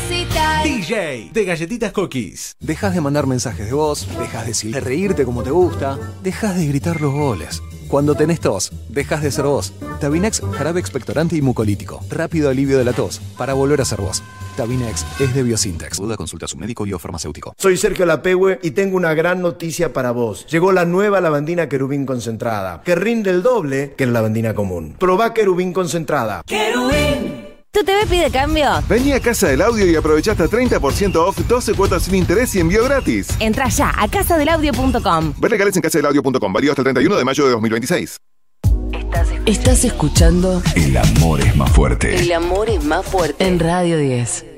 necesitas. DJ de Galletitas Cookies. Dejas de mandar mensajes de voz, dejas de reírte como te gusta, dejas de gritar los goles. Cuando tenés tos, dejas de ser vos. Tabinex, jarabe expectorante y mucolítico. Rápido alivio de la tos, para volver a ser vos. Tabinex es de Biosintex. Duda, consulta a su médico o farmacéutico. Soy Sergio Lapehue y tengo una gran noticia para vos. Llegó la nueva lavandina Querubín concentrada, que rinde el doble que la lavandina común. Probá Querubín concentrada. ¡Querubín! ¿Tu TV pide cambio? Vení a Casa del Audio y aprovechá hasta 30% off, 12 cuotas sin interés y envío gratis. Entra ya a casadelaudio.com. Ver legales en casadelaudio.com, válido hasta el 31 de mayo de 2026. Estás escuchando El amor es más fuerte. El amor es más fuerte en Radio 10.